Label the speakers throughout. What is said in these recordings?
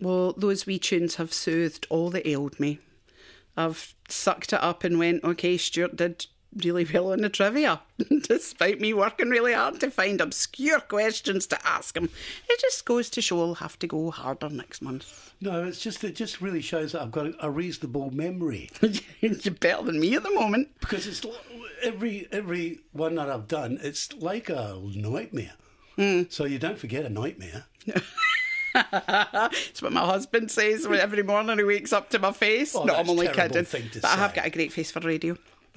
Speaker 1: Well, those wee tunes have soothed all that ailed me. I've sucked it up and went, OK, Stuart did really well on the trivia, despite me working really hard to find obscure questions to ask him. It just goes to show I'll have to go harder next month.
Speaker 2: No, it just really shows that I've got a reasonable memory.
Speaker 1: You're better than me at the moment.
Speaker 2: Because it's every one that I've done, it's like a nightmare. So you don't forget a nightmare.
Speaker 1: It's what my husband says every morning he wakes up to my face.
Speaker 2: Oh,
Speaker 1: no, I'm only kidding.
Speaker 2: But
Speaker 1: I have got a great face for radio.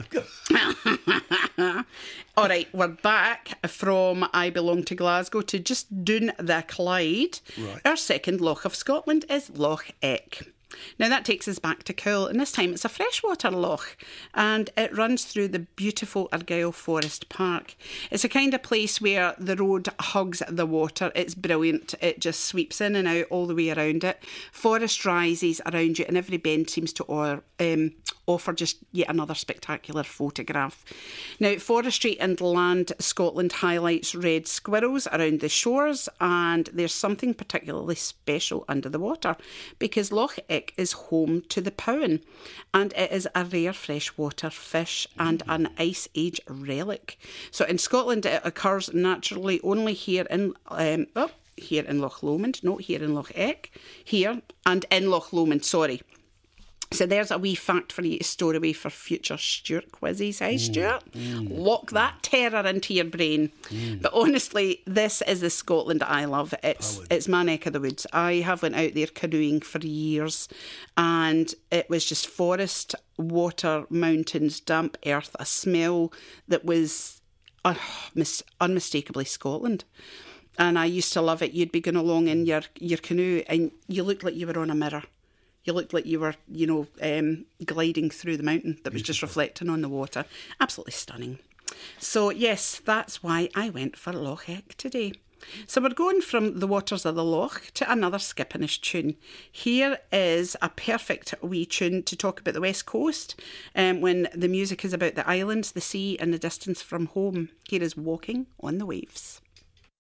Speaker 1: All right, we're back from I Belong to Glasgow to just Doon the Clyde.
Speaker 2: Right.
Speaker 1: Our second loch of Scotland is Loch Eck. Now that takes us back to Cool, and this time it's a freshwater loch, and it runs through the beautiful Argyll Forest Park. It's a kind of place where the road hugs the water. It's brilliant. It just sweeps in and out all the way around it. Forest rises around you, and every bend seems to offer just yet another spectacular photograph. Now, Forestry and Land Scotland highlights red squirrels around the shores, and there's something particularly special under the water because Loch Eck is home to the powan, and it is a rare freshwater fish and an Ice Age relic. So in Scotland, it occurs naturally only here in Loch Lomond, not here in Loch Eck, here and in Loch Lomond, sorry. So there's a wee fact for you to store away for future Stuart quizzes. Hey, Stuart? Lock that terror into your brain. But honestly, this is the Scotland I love. It's my neck of the woods. I have went out there canoeing for years, and it was just forest, water, mountains, damp earth, a smell that was unmistakably Scotland. And I used to love it. You'd be going along in your canoe and you looked like you were on a mirror. You looked like you were, gliding through the mountain that was just reflecting on the water. Absolutely stunning. So, yes, that's why I went for Loch Eck today. So we're going from the waters of the loch to another Skippinish tune. Here is a perfect wee tune to talk about the West Coast when the music is about the islands, the sea and the distance from home. Here is Walking on the Waves.